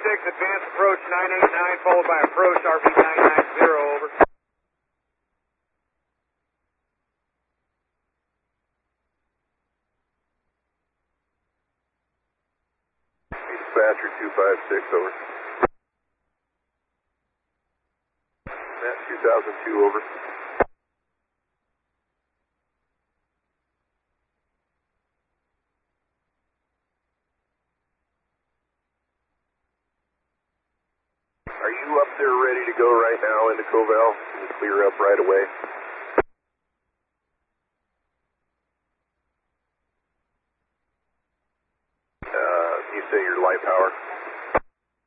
advance approach 989, followed by approach RV 990, over. Dispatcher 256, over. Matt 2002, over. Are you up there ready to go right now into Covell? Can you clear up right away? You say your light power?